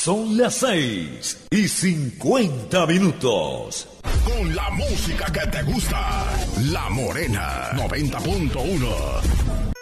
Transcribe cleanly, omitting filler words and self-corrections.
Son las 6:50. Con la música que te gusta. La Morena 90.1.